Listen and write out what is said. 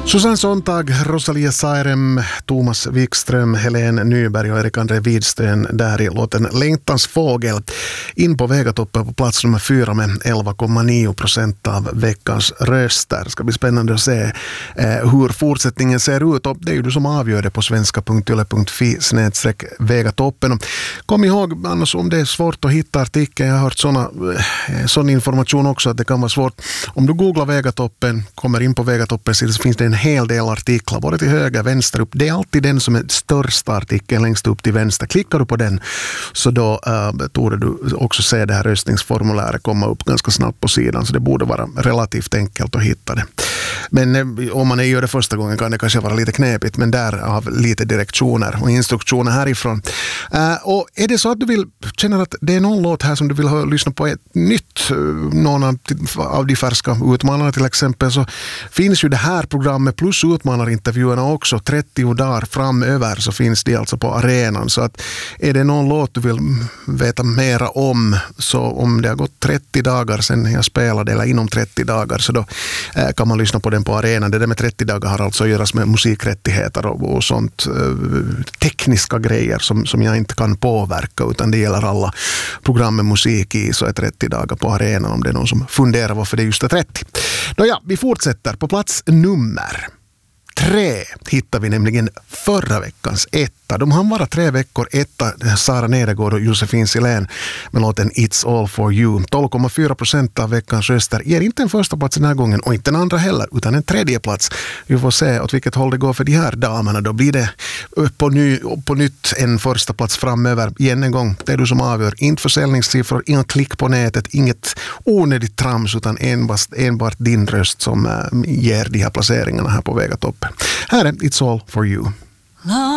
Susanne Sontag, Rosalia Sairem, Thomas Wikström, Helene Nyberg och Erik-André Widstön där i låten Längtans fågel. In på Vegatoppen på plats nummer 4 med 11,9% av veckans röster. Det ska bli spännande att se hur fortsättningen ser ut. Och det är ju du som avgör det på svenska.yle.fi/Vegatoppen. Kom ihåg annars om det är svårt att hitta artikeln. Jag har hört sån information också att det kan vara svårt. Om du googlar Vegatoppen, kommer in på Vegatoppen så finns det en hel del artiklar, både till höger, vänster upp. Det är alltid den som är största artikeln längst upp till vänster. Klickar du på den så då torde du också se det här röstningsformuläret komma upp ganska snabbt på sidan, så det borde vara relativt enkelt att hitta det. Men om man gör det första gången kan det kanske vara lite knepigt, men där har lite direktioner och instruktioner härifrån. Och är det så att du känner att det är någon låt här som du vill lyssna på ett nytt, någon av de färska utmanarna till exempel, så finns ju det här programmet plus utmanarintervjuerna också 30 dagar framöver, så finns det alltså på arenan. Så att är det någon låt du vill veta mera om, så om det har gått 30 dagar sedan jag spelade eller inom 30 dagar, så då kan man lyssna på den på arenan. Det där med 30 dagar har alltså att göras med musikrättigheter och sånt tekniska grejer som jag inte kan påverka, utan det gäller alla program med musik i, så är 30 dagar på arenan om det är någon som funderar varför det är just 30. Nåja, vi fortsätter. På plats nummer 3 hittar vi nämligen förra veckans etta. De hann vara 3 veckor etta, Sara Nedergård och Josefin Silén med låten It's All For You. 12,4% av veckans röster ger inte en första plats den här gången och inte en andra heller, utan en tredje plats. Vi får se åt vilket håll det går för de här damerna. Då blir det på nytt en första plats framöver. Igen en gång, det är du som avgör. Inte försäljningssiffror, inga klick på nätet, inget onödigt trams, utan enbart din röst som ger de här placeringarna här på Vegatoppen. Här är It's All For You.